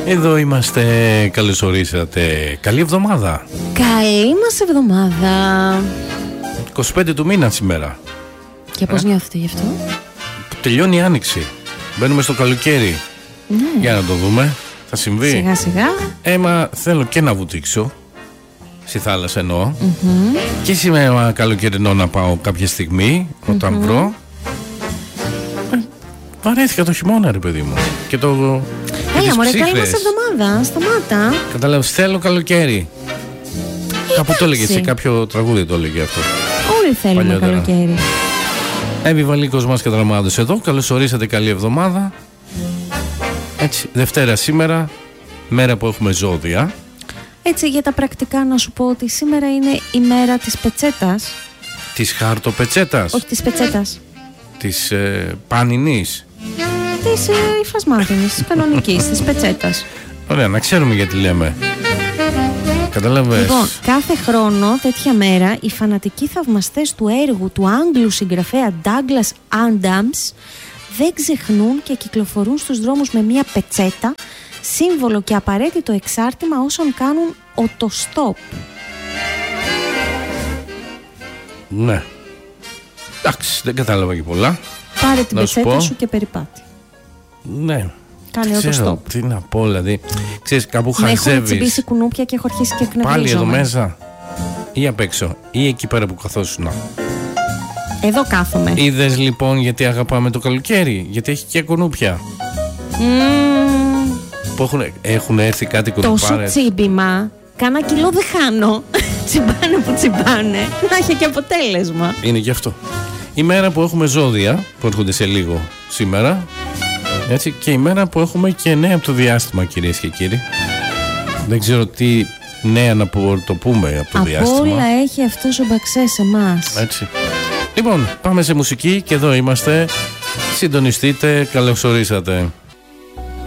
Εδώ είμαστε, καλώς ορίσατε. Καλή εβδομάδα. Καλή μας εβδομάδα. 25 του μήνα σήμερα. Και πώς νιώθετε γι' αυτό? Τελειώνει η άνοιξη. Μπαίνουμε στο καλοκαίρι. Ναι. Για να το δούμε. Θα συμβεί. Σιγά σιγά. Έμα, θέλω και να βουτήξω. Στη θάλασσα εννοώ. Και σήμερα καλοκαιρινό να πάω κάποια στιγμή. Όταν βρω. Βαρέθηκα το χειμώνα, ρε παιδί μου. Και το. Έλα μωρέ, καλή μας εβδομάδα. Σταμάτα. Καταλάβεις, θέλω καλοκαίρι. Κάπου το έλεγε, σε κάποιο τραγούδι το έλεγε αυτό. Όλοι θέλουμε παλιότερα. καλοκαίρι. Εύη Βαλίκος μας και Δραμάδος εδώ. Καλώς ορίσατε, καλή εβδομάδα. Έτσι, Δευτέρα σήμερα, μέρα που έχουμε ζώδια. Έτσι, για τα πρακτικά να σου πω ότι σήμερα είναι η μέρα της πετσέτας. Της χαρτοπετσέτας. Όχι, της πετσέτας. Της πανινής. Της υφασμάτινης, της κανονικής, της πετσέτας. Ωραία, να ξέρουμε γιατί λέμε. Καταλαβες. Λοιπόν, κάθε χρόνο τέτοια μέρα οι φανατικοί θαυμαστές του έργου του Άγγλου συγγραφέα Douglas Adams δεν ξεχνούν και κυκλοφορούν στους δρόμους με μια πετσέτα, σύμβολο και απαραίτητο εξάρτημα όσων κάνουν οτοστόπ. Ναι. Εντάξει, δεν κατάλαβα και πολλά. Πάρε την να σου πετσέτα πω. σου και περιπάτη. Ναι. Κάνε Δεν ξέρω οτοστόπ. τι να πω, δηλαδή. Ξέρεις, κάπου Με έχουν χαζεύεις. τσιμπήσει κουνούπια και έχω αρχίσει και εκνευρίζομαι. Πάλι εδώ μέσα. Ή απ' έξω. Ή εκεί πέρα που καθόσουν. Εδώ κάθομαι. Είδες λοιπόν γιατί αγαπάμε το καλοκαίρι? Γιατί έχει και κουνούπια. Που έχουν έρθει κάτι Τόσο κουνουπάρες. τσίμπημα. Κάνα κιλό δεν χάνω. Τσιμπάνε που τσιμπάνε. Να έχει και αποτέλεσμα. Είναι γι' αυτό. Η μέρα που έχουμε ζώδια, που έρχονται σε λίγο σήμερα. Έτσι, και η μέρα που έχουμε και νέα από το διάστημα, κυρίες και κύριοι. Δεν ξέρω τι νέα να το πούμε από το Από διάστημα. όλα έχει αυτός ο Μπαξές σε εμάς. Έτσι. Λοιπόν, πάμε σε μουσική και εδώ είμαστε. Συντονιστείτε, καλώς ορίσατε.